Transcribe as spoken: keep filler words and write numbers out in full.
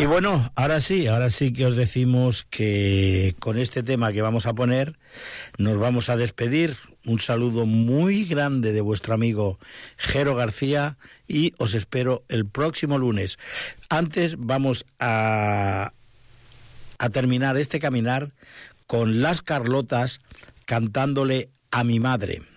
Y bueno, ahora sí, ahora sí que os decimos que con este tema que vamos a poner nos vamos a despedir. Un saludo muy grande de vuestro amigo Jero García y os espero el próximo lunes. Antes vamos a, a terminar este caminar con Las Carlotas cantándole a mi madre.